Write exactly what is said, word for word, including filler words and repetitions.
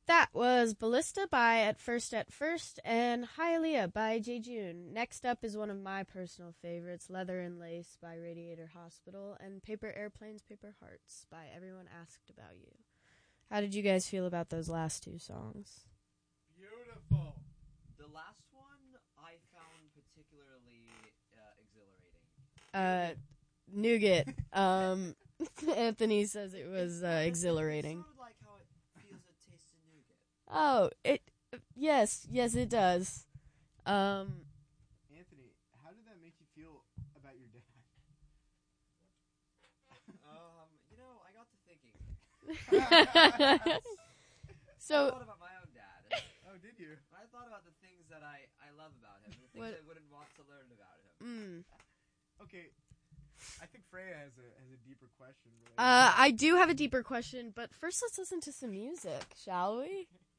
That was Ballista by At First At First and Hialeah by Jay June. Next up is one of my personal favorites, Leather and Lace by Radiator Hospital, and Paper Airplanes, Paper Hearts by Everyone Asked About You. How did you guys feel about those last two songs? Beautiful. The last one I found particularly uh, exhilarating. Uh, Nougat. um, Anthony says it was uh, exhilarating. It sounded like how it feels a taste of nougat. Oh, it. Yes, yes, it does. Um, Anthony, how did that make you feel about your dad? um, you know, I got to thinking. so. I thought about my own dad. Oh, did you? I thought about the things that I, I love about him, and the things What? I wouldn't want to learn about him. Mm. Okay, I think Freya has a has a deeper question. Uh, I do have a deeper question, but first let's listen to some music, shall we?